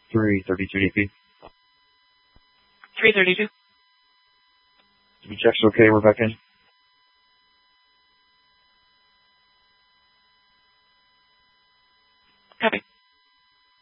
332 DP. 332. DP check's okay, we're back in. Copy.